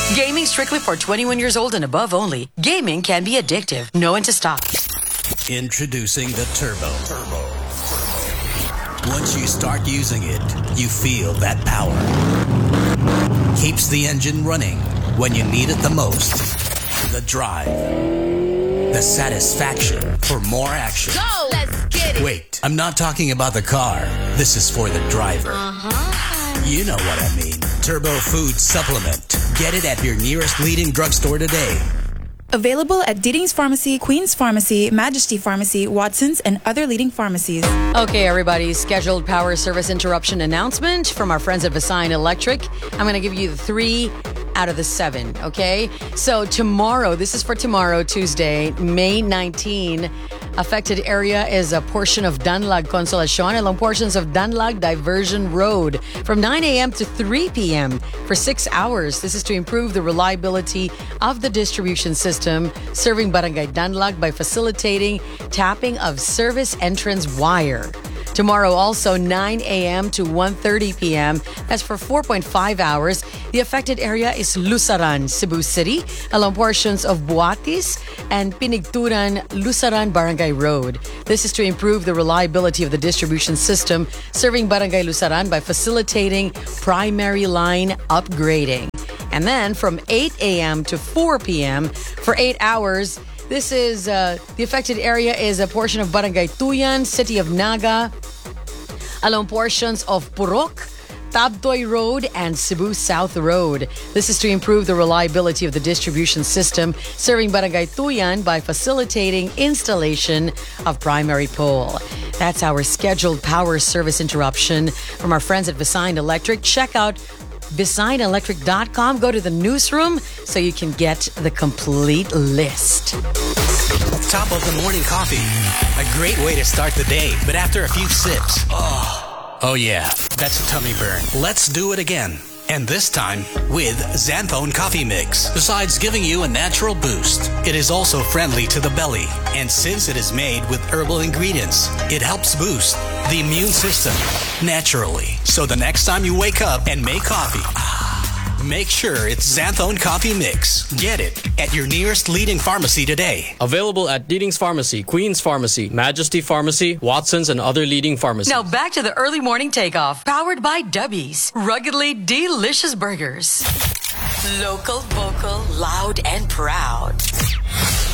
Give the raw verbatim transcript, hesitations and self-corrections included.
Gaming strictly for twenty-one years old and above only. Gaming can be addictive. Know when to stop. Introducing the Turbo. Turbo. Once you start using it, you feel that power. Keeps the engine running when you need it the most. The drive. The satisfaction for more action. Go! Let's get it! Wait, I'm not talking about the car. This is for the driver. Uh-huh. You know what I mean. Turbo Food Supplement. Get it at your nearest leading drugstore today. Available at Deeding's Pharmacy, Queen's Pharmacy, Majesty Pharmacy, Watson's, and other leading pharmacies. Okay, everybody, scheduled power service interruption announcement from our friends at Visign Electric. I'm going to give you the three out of the seven, okay? So tomorrow, this is for tomorrow, Tuesday, May nineteenth, affected area is a portion of Danlag Consolacion along portions of Danlag Diversion Road from nine a.m. to three p.m. for six hours. This is to improve the reliability of the distribution system serving Barangay Danlag by facilitating tapping of service entrance wire. Tomorrow also nine a.m. to one thirty p.m. That's for four point five hours. The affected area is Lusaran, Cebu City, along portions of Buatis and Pinigturan, Lusaran Barangay Road. This is to improve the reliability of the distribution system serving Barangay Lusaran by facilitating primary line upgrading. And then from eight a.m. to four p.m. for eight hours, this is, uh, the affected area is a portion of Barangay Tuyan, City of Naga, along portions of Purok, Tabtoy Road, and Cebu South Road. This is to improve the reliability of the distribution system serving Barangay Tuyan by facilitating installation of primary pole. That's our scheduled power service interruption from our friends at Visign Electric. Check out Visign Electric dot com. Go to the newsroom so you can get the complete list. Top of the morning coffee. A great way to start the day, but after a few sips, oh, oh yeah, that's a tummy burn. Let's do it again. And this time with Xanthone Coffee Mix. Besides giving you a natural boost, it is also friendly to the belly. And since it is made with herbal ingredients, it helps boost the immune system naturally. So the next time you wake up and make coffee, make sure it's Xanthone Coffee Mix. Get it at your nearest leading pharmacy today. Available at Deeding's Pharmacy, Queen's Pharmacy, Majesty Pharmacy, Watson's, and other leading pharmacies. Now back to the early morning takeoff, powered by Dubby's. Ruggedly delicious burgers. Local, vocal, loud, and proud.